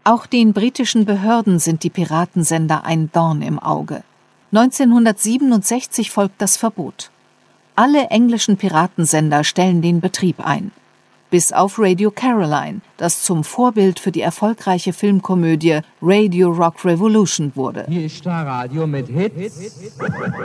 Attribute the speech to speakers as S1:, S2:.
S1: Auch den britischen Behörden sind die Piratensender ein Dorn im Auge. 1967 folgt das Verbot. Alle englischen Piratensender stellen den Betrieb ein. Bis auf Radio Caroline, das zum Vorbild für die erfolgreiche Filmkomödie Radio Rock Revolution wurde.
S2: Hier ist Starradio mit Hits.